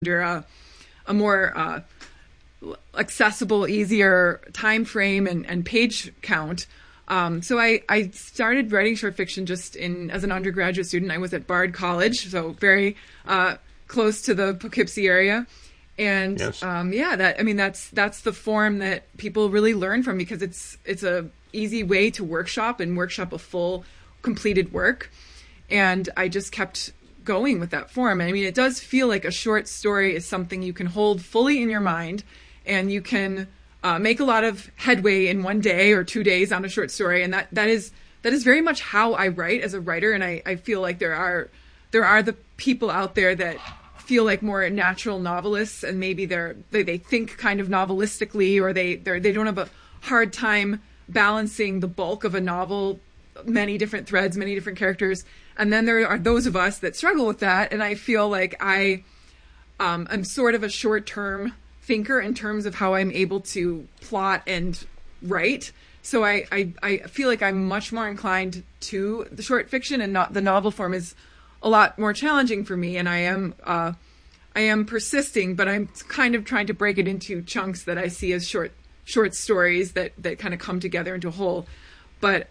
under a more accessible, easier time frame and page count. So I started writing short fiction just as an undergraduate student. I was at Bard College, so very close to the Poughkeepsie area. And yes. That's the form that people really learn from, because it's a easy way to workshop a full completed work. And I just kept going with that form. I mean, it does feel like a short story is something you can hold fully in your mind, and you can make a lot of headway in 1 day or 2 days on a short story. And that is very much how I write as a writer. And I feel like there are the people out there that feel like more natural novelists, and maybe they think kind of novelistically, or they don't have a hard time balancing the bulk of a novel, many different threads, many different characters. And then there are those of us that struggle with that. And I feel like I'm sort of a short-term thinker in terms of how I'm able to plot and write. So I feel like I'm much more inclined to the short fiction, and not the novel form is a lot more challenging for me. And I am persisting, but I'm kind of trying to break it into chunks that I see as short stories that kind of come together into a whole. But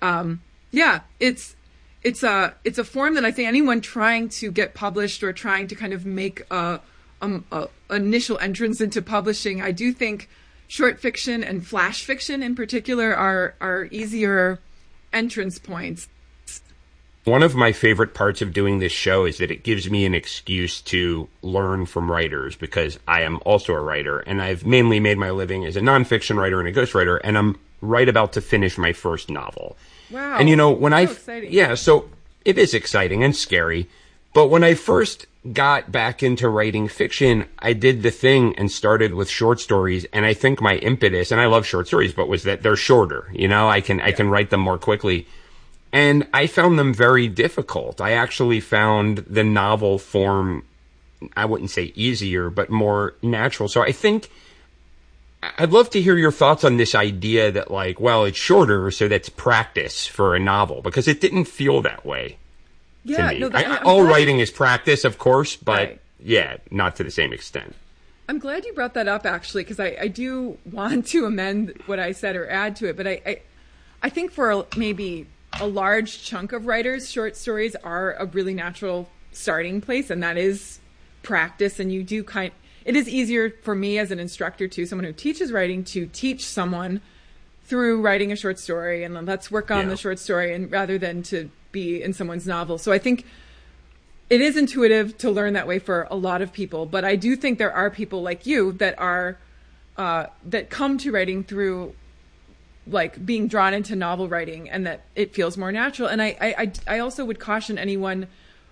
it's a form that I think anyone trying to get published or trying to kind of make a initial entrance into publishing, I do think short fiction and flash fiction in particular are easier entrance points. One of my favorite parts of doing this show is that it gives me an excuse to learn from writers, because I am also a writer, and I've mainly made my living as a nonfiction writer and a ghostwriter, and I'm right about to finish my first novel. Wow. And when exciting. So it is exciting and scary. But when I first got back into writing fiction, I did the thing and started with short stories. And I think my impetus, and I love short stories, but was that they're shorter. I can write them more quickly. And I found them very difficult. I actually found the novel form, I wouldn't say easier, but more natural. So I think I'd love to hear your thoughts on this idea that, it's shorter, so that's practice for a novel, because it didn't feel that way to me. All writing is practice, of course, but not to the same extent. I'm glad you brought that up, actually, because I do want to amend what I said or add to it. But I think for maybe a large chunk of writers, short stories are a really natural starting place, and that is practice. And you do it is easier for me as an instructor, too, someone who teaches writing, to teach someone through writing a short story, and let's work on the short story, and rather than to be in someone's novel. So I think it is intuitive to learn that way for a lot of people. But I do think there are people like you that are that come to writing through being drawn into novel writing, and that it feels more natural. And I also would caution anyone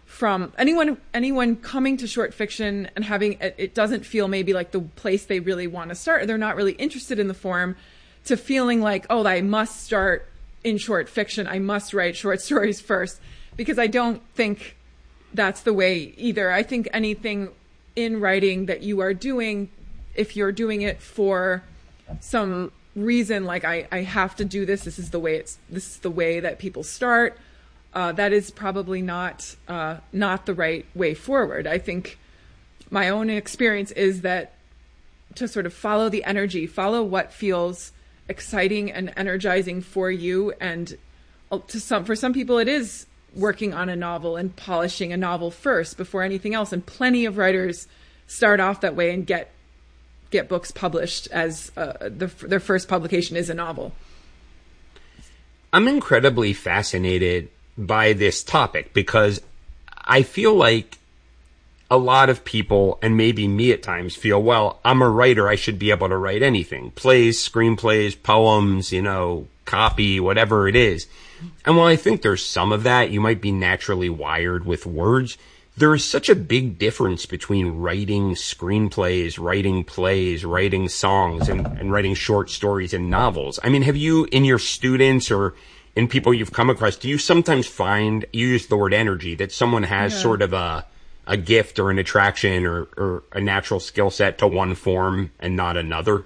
coming to short fiction and having it doesn't feel maybe like the place they really want to start, or they're not really interested in the form, to feeling like, oh, I must start in short fiction, I must write short stories first, because I don't think that's the way either. I think anything in writing that you are doing, if you're doing it for some reason, like I have to do this is the way that people start, that is probably not the right way forward. I think my own experience is that to sort of follow the energy, follow what feels exciting and energizing for you, and for some people it is working on a novel and polishing a novel first before anything else, and plenty of writers start off that way and get books published as their first publication is a novel. I'm incredibly fascinated by this topic, because I feel like a lot of people, and maybe me at times, feel, well, I'm a writer, I should be able to write anything. Plays, screenplays, poems, copy, whatever it is. And while I think there's some of that, you might be naturally wired with words, there is such a big difference between writing screenplays, writing plays, writing songs, and writing short stories and novels. I mean, have you, in your students or in people you've come across, do you sometimes find, you use the word energy, that someone has sort of a gift or an attraction or a natural skill set to one form and not another?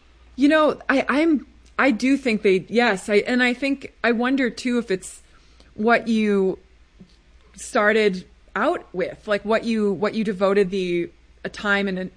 I do think I think, I wonder too if it's what you started out with, like what you devoted the a time and